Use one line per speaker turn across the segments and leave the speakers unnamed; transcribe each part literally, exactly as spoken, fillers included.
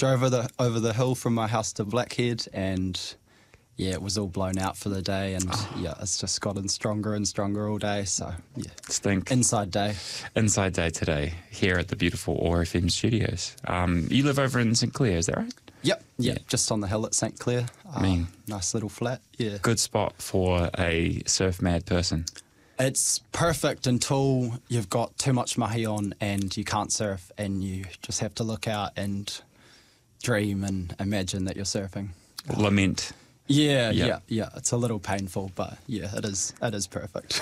drove over the, over the hill from my house to Blackhead, and yeah, it was all blown out for the day, and oh. yeah, it's just gotten stronger and stronger all day. So yeah,
stink.
Inside day.
Inside day today here at the beautiful O A R F M studios. Um, you live over in St Clair, is that right?
Yep, yeah, yeah. Just on the hill at St Clair.
I mean,
uh, nice little flat. Yeah,
good spot for a surf mad person.
It's perfect until you've got too much mahi on and you can't surf, and you just have to look out and dream and imagine that you're surfing.
Lament.
Yeah, yeah, yeah, yeah. It's a little painful, but yeah, it is. It is perfect.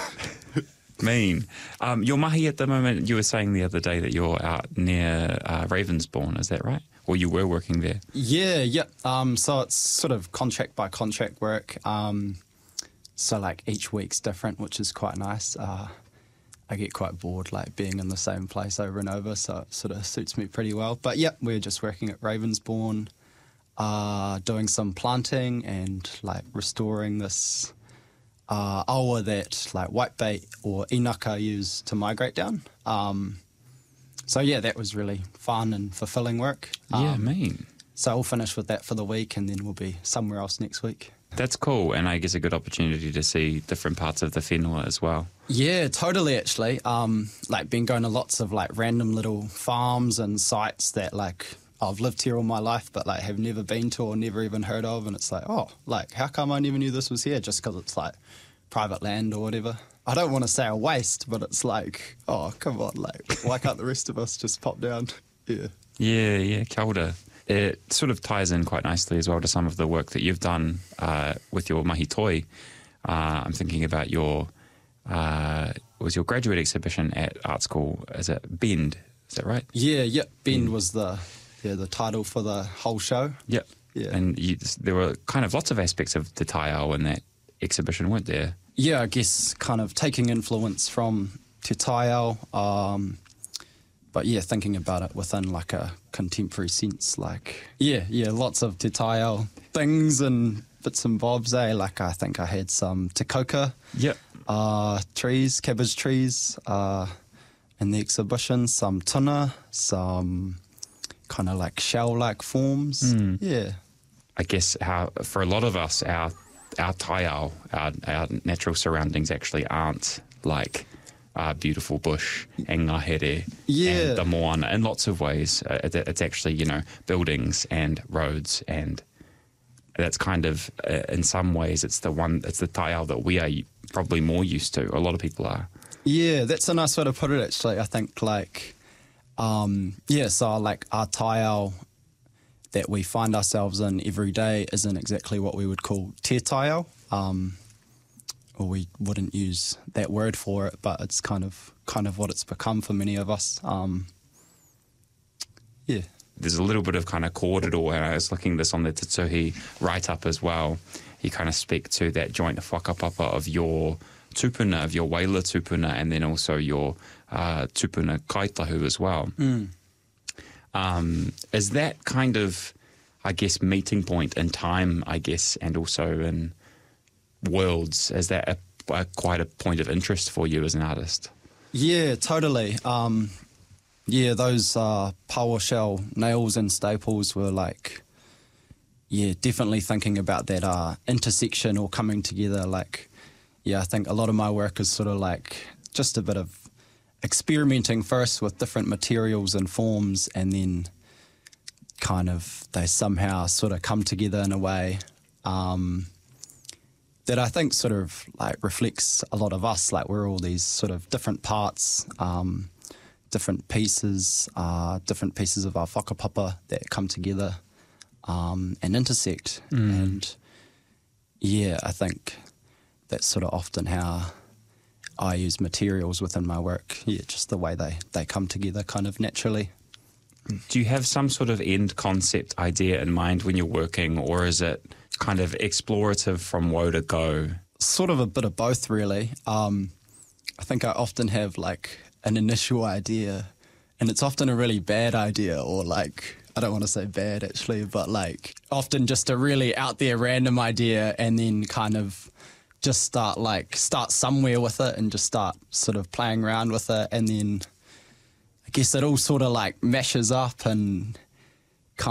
Mean. Um, your mahi at the moment, you were saying the other day that you're out near uh, Ravensbourne, is that right? Or you were working there?
Yeah, yeah. Um, so it's sort of contract by contract work. Um, so like each week's different, which is quite nice. Uh, I get quite bored like being in the same place over and over, so it sort of suits me pretty well. But yeah, we're just working at Ravensbourne. Uh, doing some planting and like restoring this uh, awa that like whitebait or inaka use to migrate down. Um, so yeah, that was really fun and fulfilling work. Um,
yeah, mean.
So I'll finish with that for the week, and then we'll be somewhere else next week.
That's cool, and I guess a good opportunity to see different parts of the whenua as well.
Yeah, totally. Actually, um, like been going to lots of like random little farms and sites that like. I've lived here all my life, but like have never been to or never even heard of, and it's like, oh, like how come I never knew this was here? Just because it's like private land or whatever. I don't want to say a waste, but it's like, oh, come on, like why can't the rest of us just pop down? Yeah.
Yeah, yeah, kia ora. It sort of ties in quite nicely as well to some of the work that you've done uh, with your mahi toi. Uh, I'm thinking about your uh, was your graduate exhibition at art school. Is it Bend? Is that right?
Yeah, yeah. Bend was the. Yeah, the title for the whole show.
Yep.
Yeah.
And you, there were kind of lots of aspects of Te Taiao in that exhibition, weren't there?
Yeah, I guess kind of taking influence from Te Taiao, um, but yeah, thinking about it within like a contemporary sense. Like, yeah, yeah, lots of Te Taiao things and bits and bobs, eh? Like I think I had some te koka
yep.
uh, trees, cabbage trees uh, in the exhibition, some tuna, some... kind of like shell-like forms.
Mm.
Yeah.
I guess how for a lot of us, our our taiao, our, our natural surroundings actually aren't like uh, beautiful bush and ngahere
yeah.
and the moana in lots of ways. Uh, it, it's actually, you know, buildings and roads, and that's kind of, uh, in some ways, it's the one, it's the taiao that we are probably more used to. A lot of people are.
Yeah, that's a nice way to put it, actually. I think like... Um, yeah, so like our taiao that we find ourselves in every day isn't exactly what we would call te taiao, um, or we wouldn't use that word for it, but it's kind of kind of what it's become for many of us. Um, yeah.
There's a little bit of kind of kōrero, and I was looking this on the Te Tuhi write-up as well. You kind of speak to that joint whakapapa of your tupuna, of your waila tupuna, and then also your uh, tupuna kaitahu as well.
Mm.
Um, is that kind of, I guess, meeting point in time, I guess, and also in worlds, is that a, a, quite a point of interest for you as an artist?
Yeah, totally. Um, yeah, those uh, power shell nails and staples were like, yeah, definitely thinking about that uh, intersection or coming together. Like, yeah, I think a lot of my work is sort of like just a bit of experimenting first with different materials and forms, and then kind of they somehow sort of come together in a way um, that I think sort of like reflects a lot of us. Like we're all these sort of different parts, um, different pieces, uh, different pieces of our whakapapa that come together um, and intersect.
Mm.
And yeah, I think that's sort of often how I use materials within my work. Yeah, just the way they, they come together kind of naturally.
Do you have some sort of end concept idea in mind when you're working, or is it kind of explorative from woe to go?
Sort of a bit of both, really. Um, I think I often have like an initial idea, and it's often a really bad idea, or like, I don't want to say bad actually, but like often just a really out there random idea, and then kind of just start like start somewhere with it and just start sort of playing around with it, and then I guess it all sort of like mashes up, and